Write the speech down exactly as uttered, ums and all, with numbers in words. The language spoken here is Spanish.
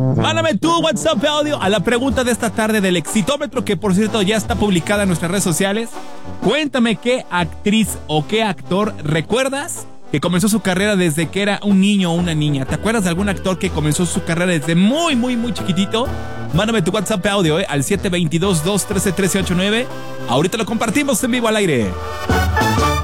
Mándame tu WhatsApp audio a la pregunta de esta tarde del Exitómetro, que por cierto ya está publicada en nuestras redes sociales. Cuéntame qué actriz o qué actor recuerdas que comenzó su carrera desde que era un niño o una niña. ¿Te acuerdas de algún actor que comenzó su carrera desde muy, muy, muy chiquitito? Mándame tu WhatsApp audio eh, al siete dos dos, dos uno tres, uno tres ocho nueve. Ahorita lo compartimos en vivo al aire.